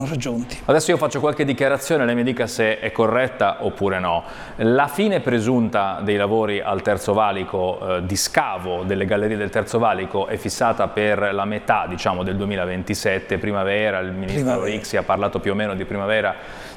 raggiunti. Adesso io faccio qualche dichiarazione, lei mi dica se è corretta oppure no. La fine presunta dei lavori al Terzo Valico, di scavo delle gallerie del Terzo Valico, è fissata per la metà, diciamo, del 2027, primavera, il ministro Rixi ha parlato più o meno di primavera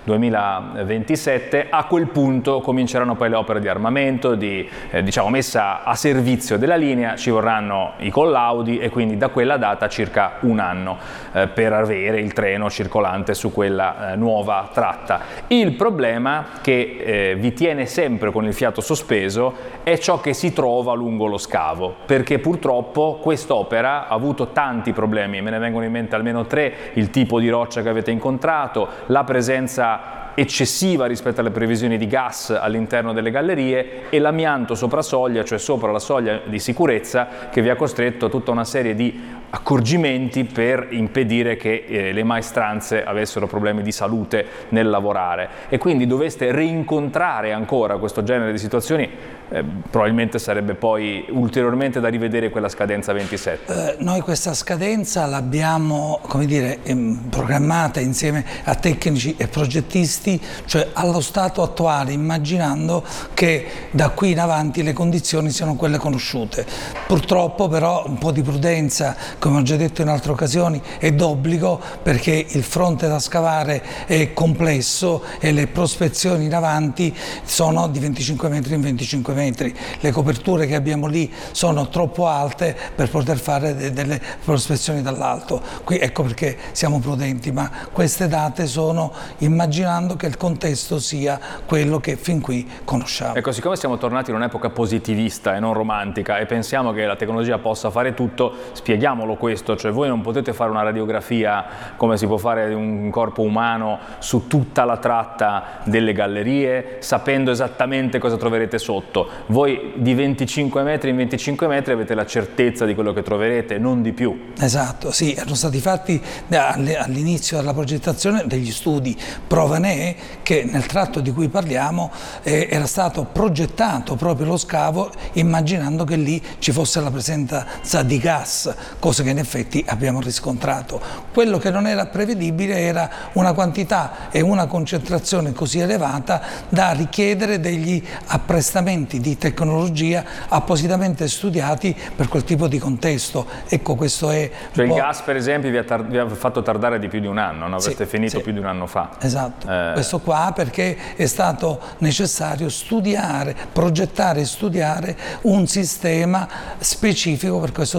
2027, a quel punto cominceranno poi le opere di armamento, di diciamo, messa a servizio della linea, ci vorranno i collaudi e quindi da quella data circa un anno per avere il treno circolante su quella nuova tratta. Il problema che vi tiene sempre con il fiato sospeso è ciò che si trova lungo lo scavo, perché purtroppo quest'opera ha avuto tanti problemi, me ne vengono in mente almeno tre: il tipo di roccia che avete incontrato, la presenza eccessiva rispetto alle previsioni di gas all'interno delle gallerie e l'amianto sopra soglia, cioè sopra la soglia di sicurezza, che vi ha costretto a tutta una serie di accorgimenti per impedire che le maestranze avessero problemi di salute nel lavorare, e quindi doveste rincontrare ancora questo genere di situazioni. Probabilmente sarebbe poi ulteriormente da rivedere quella scadenza 27. Noi questa scadenza l'abbiamo, come dire, programmata insieme a tecnici e progettisti, cioè allo stato attuale, immaginando che da qui in avanti le condizioni siano quelle conosciute. Purtroppo però un po' di prudenza, come ho già detto in altre occasioni, è d'obbligo, perché il fronte da scavare è complesso e le prospezioni in avanti sono di 25 metri in 25 metri. Le coperture che abbiamo lì sono troppo alte per poter fare delle prospezioni dall'alto. Qui ecco perché siamo prudenti, ma queste date sono immaginando che il contesto sia quello che fin qui conosciamo. Ecco, siccome siamo tornati in un'epoca positivista e non romantica e pensiamo che la tecnologia possa fare tutto, spieghiamolo questo, cioè voi non potete fare una radiografia come si può fare di un corpo umano su tutta la tratta delle gallerie, sapendo esattamente cosa troverete sotto. Voi di 25 metri in 25 metri avete la certezza di quello che troverete, non di più. Esatto, sì, erano stati fatti all'inizio della progettazione degli studi. Prova ne è che nel tratto di cui parliamo era stato progettato proprio lo scavo immaginando che lì ci fosse la presenza di gas, cosa che in effetti abbiamo riscontrato. Quello che non era prevedibile era una quantità e una concentrazione così elevata da richiedere degli apprestamenti di tecnologia appositamente studiati per quel tipo di contesto. Ecco, questo è cioè il gas, per esempio, vi ha fatto tardare di più di un anno, no? Avete finito più di un anno fa. Esatto, questo qua perché è stato necessario studiare, progettare e studiare un sistema specifico per questo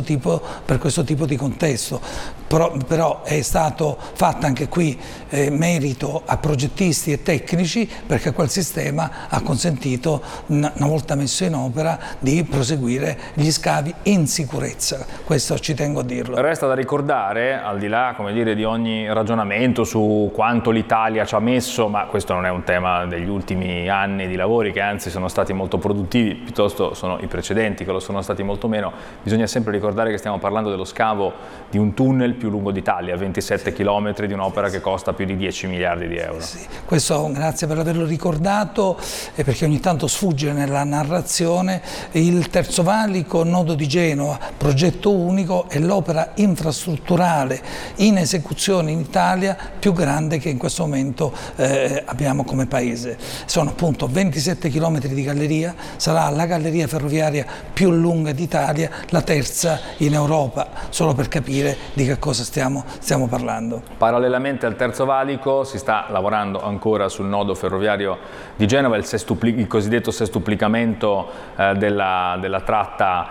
tipo di contesto. Però è stato fatto anche qui merito a progettisti e tecnici, perché quel sistema ha consentito, una volta messo in opera, di proseguire gli scavi in sicurezza. Questo ci tengo a dirlo. Resta da ricordare, al di là, come dire, di ogni ragionamento su quanto l'Italia ci ha messo, ma questo non è un tema degli ultimi anni di lavori, che anzi sono stati molto produttivi, piuttosto sono i precedenti che lo sono stati molto meno. Bisogna sempre ricordare che stiamo parlando dello scavo di un tunnel più lungo d'Italia, 27 chilometri, di un'opera che costa più di 10 miliardi di euro. Sì. Questo grazie per averlo ricordato, perché ogni tanto sfugge nella narrazione. Il Terzo Valico, nodo di Genova, progetto unico, è l'opera infrastrutturale in esecuzione in Italia più grande che in questo momento abbiamo come paese. Sono appunto 27 chilometri di galleria, sarà la galleria ferroviaria più lunga d'Italia, la terza in Europa, solo per capire di che cosa stiamo parlando. Parallelamente al Terzo Valico si sta lavorando ancora sul nodo ferroviario di Genova, il cosiddetto sestuplicamento della tratta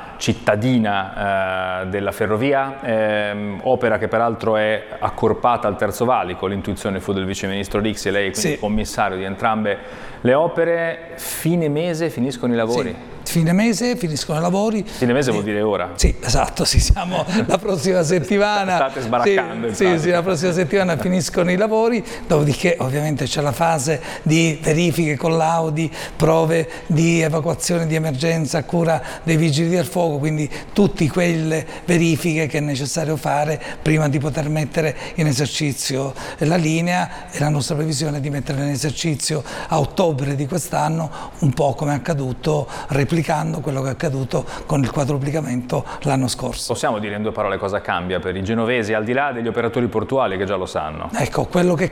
cittadina della ferrovia, opera che peraltro è accorpata al Terzo Valico. L'intuizione fu del vice ministro Rixi e lei quindi commissario di entrambe le opere. Fine mese finiscono i lavori? Sì. Fine mese finiscono i lavori. Fine mese vuol dire ora? Sì, esatto, siamo la prossima settimana. State sbaraccando. Sì, la prossima settimana finiscono i lavori, dopodiché ovviamente c'è la fase di verifiche, collaudi, prove di evacuazione di emergenza a cura dei vigili del fuoco, quindi tutte quelle verifiche che è necessario fare prima di poter mettere in esercizio la linea, e la nostra previsione è di metterla in esercizio a ottobre di quest'anno, un po' come è accaduto, replicando quello che è accaduto con il quadruplicamento l'anno scorso. Possiamo dire in due parole cosa cambia per i genovesi, al di là degli operatori portuali che già lo sanno? Ecco, quello che